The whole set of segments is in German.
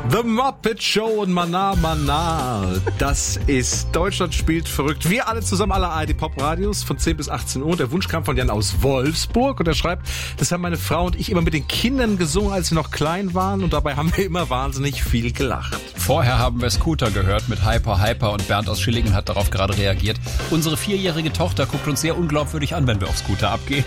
The Muppet Show und Mana. Das ist Deutschland spielt verrückt. Wir alle zusammen, alle ARD-Pop-Radios von 10 bis 18 Uhr. Der Wunsch kam von Jan aus Wolfsburg und er schreibt, das haben meine Frau und ich immer mit den Kindern gesungen, als wir noch klein waren und dabei haben wir immer wahnsinnig viel gelacht. Vorher haben wir Scooter gehört mit Hyper und Bernd aus Schillingen hat darauf gerade reagiert. Unsere 4-jährige Tochter guckt uns sehr unglaubwürdig an, wenn wir auf Scooter abgehen.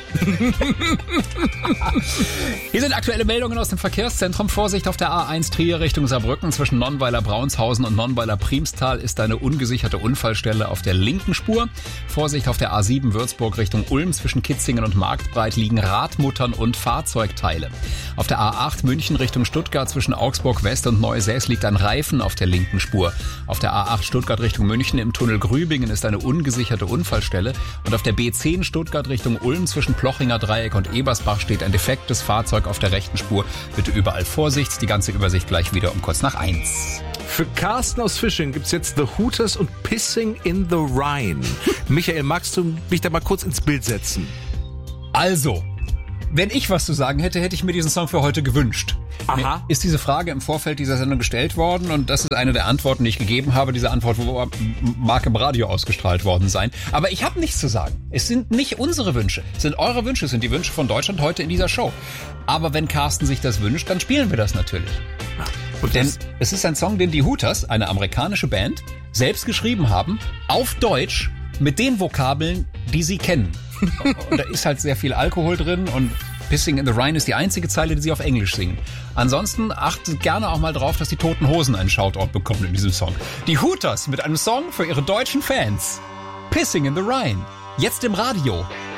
Hier sind aktuelle Meldungen aus dem Verkehrszentrum. Vorsicht auf der A1 Trier Richtung Saarbrücken. Zwischen Nonnweiler-Braunshausen und Nonnweiler-Priemstal ist eine ungesicherte Unfallstelle auf der linken Spur. Vorsicht auf der A7 Würzburg Richtung Ulm. Zwischen Kitzingen und Marktbreit liegen Radmuttern und Fahrzeugteile. Auf der A8 München Richtung Stuttgart zwischen Augsburg West und Neusäß liegt ein Reifen auf der linken Spur. Auf der A8 Stuttgart Richtung München im Tunnel Grübingen ist eine ungesicherte Unfallstelle. Und auf der B10 Stuttgart Richtung Ulm zwischen Plochinger Dreieck und Ebersbach steht ein defektes Fahrzeug auf der rechten Spur. Bitte überall Vorsicht. Die ganze Übersicht gleich wieder um kurz nach 1. Für Carsten aus Fishing gibt's jetzt The Hooters und Pissing in the Rhine. Michael, magst du mich da mal kurz ins Bild setzen? Also, wenn ich was zu sagen hätte, hätte ich mir diesen Song für heute gewünscht. Aha. Mir ist diese Frage im Vorfeld dieser Sendung gestellt worden und das ist eine der Antworten, die ich gegeben habe. Diese Antwort mag im Radio ausgestrahlt worden sein. Aber ich habe nichts zu sagen. Es sind nicht unsere Wünsche. Es sind eure Wünsche, es sind die Wünsche von Deutschland heute in dieser Show. Aber wenn Carsten sich das wünscht, dann spielen wir das natürlich. Denn es ist ein Song, den die Hooters, eine amerikanische Band, selbst geschrieben haben, auf Deutsch, mit den Vokabeln, die sie kennen. Und da ist halt sehr viel Alkohol drin und Pissing in the Rhine ist die einzige Zeile, die sie auf Englisch singen. Ansonsten achtet gerne auch mal drauf, dass die Toten Hosen einen Shoutout bekommen in diesem Song. Die Hooters mit einem Song für ihre deutschen Fans. Pissing in the Rhine. Jetzt im Radio.